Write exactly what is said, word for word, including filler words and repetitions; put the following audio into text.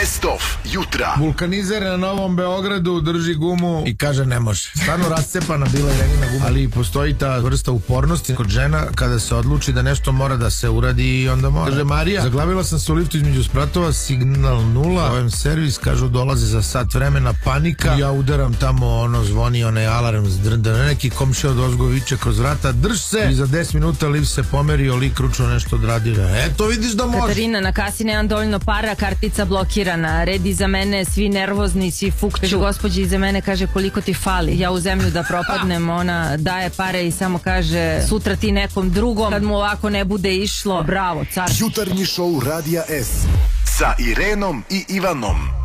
Best of jutra. Vulkanizer na Novom Beogradu drži gumu i kaže ne može. Stvarno rascepana bila je Lenina guma, ali postoji ta vrsta upornosti kod žena kada se odluči da nešto mora da se uradi i onda mora. Kaže Marija, zaglavila sam se u liftu između spratova, signal nula, zovem servis, kažu dolaze za sat vremena, panika, ja udaram tamo, ono zvoni onaj alarm, da neki komšija od ozgo viče kroz vrata, drž se, i za deset minuta lift se pomerio, lik ručno nešto odradio. Eto vidiš da može. Katarina, na kasi nemam dovoljno para, kartica blokirana, red iza mene, svi nervozni, svi fukću. Kaže gospođa iza mene, kaže koliko ti fali, ja u zemlju da propadnem, ona daje pare i samo kaže sutra ti nekom drugom, kad mu ovako ne bude išlo, bravo, car. Jutarnji šou Radija S sa Irenom i Ivanom.